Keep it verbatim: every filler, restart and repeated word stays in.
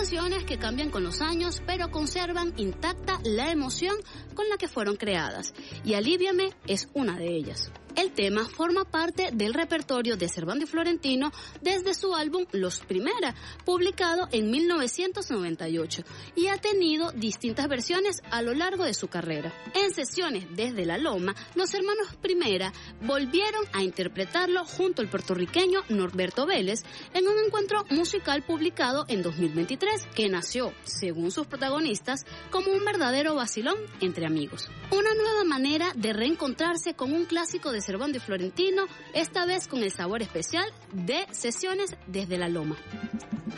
canciones que cambian con los años, pero conservan intacta la emoción con la que fueron creadas, y Alíviame es una de ellas. El tema forma parte del repertorio de Servando y Florentino desde su álbum Los Primera, publicado en mil novecientos noventa y ocho, y ha tenido distintas versiones a lo largo de su carrera. En sesiones desde La Loma, los hermanos Primera volvieron a interpretarlo junto al puertorriqueño Norberto Vélez en un encuentro musical publicado en dos mil veintitrés, que nació, según sus protagonistas, como un verdadero vacilón entre amigos. Una nueva manera de reencontrarse con un clásico de Servando y Florentino, esta vez con el sabor especial de Sesiones desde La Loma.